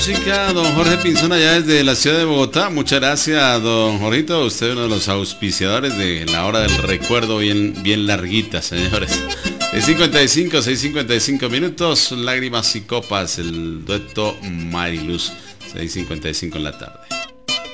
Chica, don Jorge Pinzón allá desde la ciudad de Bogotá. Muchas gracias, don Jorgito. Usted es uno de los auspiciadores de la hora del recuerdo, bien larguita, señores. 6:55 minutos, lágrimas y copas, el dueto Mariluz, 6:55 en la tarde.